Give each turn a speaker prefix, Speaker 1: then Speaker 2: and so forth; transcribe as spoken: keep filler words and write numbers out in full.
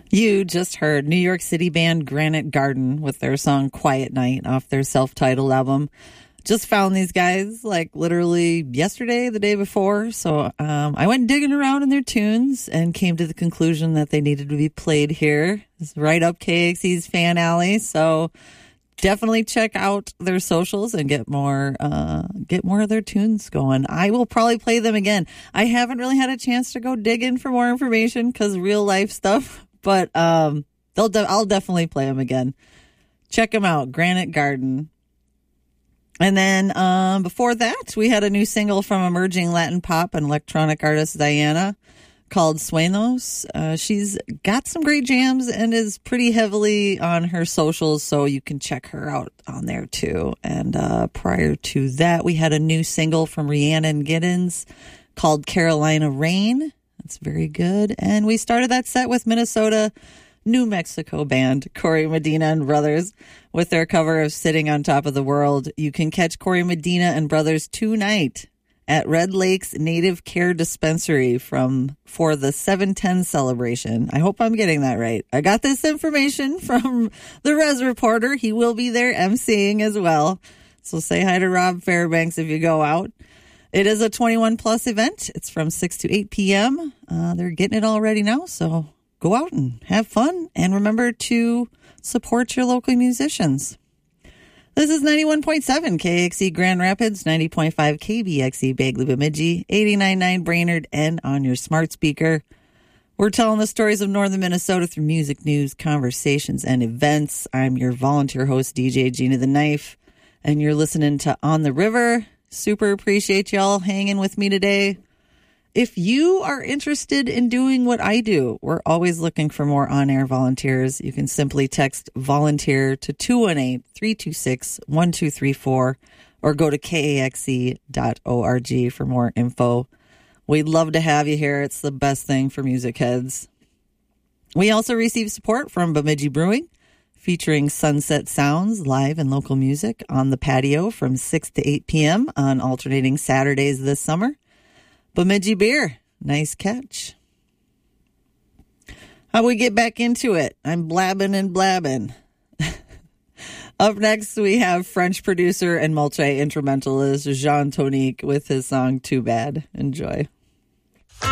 Speaker 1: You just heard New York City band Granite Garden with their song Quiet Night off their self-titled album. Just found these guys like literally yesterday, the day before. So um, I went digging around in their tunes and came to the conclusion that they needed to be played here. It's right up K X E's fan alley. So definitely check out their socials and get more uh, get more of their tunes going. I will probably play them again. I haven't really had a chance to go dig in for more information because real life stuff. But um, they'll de- I'll definitely play them again. Check them out, Granite Garden. And then um, before that, we had a new single from emerging Latin pop and electronic artist Diana called Sueños. Uh, she's got some great jams and is pretty heavily on her socials, so you can check her out on there too. And uh, prior to that, we had a new single from Rhiannon Giddens called Carolina Rain. That's very good. And we started that set with Minnesota, New Mexico band Corey Medina and Brothers with their cover of Sitting on Top of the World. You can catch Corey Medina and Brothers tonight at Red Lakes Native Care Dispensary from for the seven ten celebration. I hope I'm getting that right. I got this information from the Res Reporter. He will be there emceeing as well. So say hi to Rob Fairbanks if you go out. It is a twenty-one plus event. It's from six to eight p.m. Uh, they're getting it all ready now, so go out and have fun. And remember to support your local musicians. This is ninety-one point seven K X E Grand Rapids, ninety point five K B X E Bagley Bemidji, eighty-nine point nine Brainerd, and on your smart speaker. We're telling the stories of northern Minnesota through music, news, conversations, and events. I'm your volunteer host, D J Gina the Knife, and you're listening to On the River. Super appreciate y'all hanging with me today. If you are interested in doing what I do, we're always looking for more on-air volunteers. You can simply text volunteer to two one eight, three two six, one two three four or go to K A X E dot org for more info. We'd love to have you here. It's the best thing for music heads. We also receive support from Bemidji Brewing, featuring Sunset Sounds, live and local music on the patio from six to eight p.m. on alternating Saturdays this summer. Bemidji Beer, nice catch. How we get back into it? I'm blabbing and blabbing. Up next, we have French producer and multi-instrumentalist Jean Tonique with his song Too Bad. Enjoy.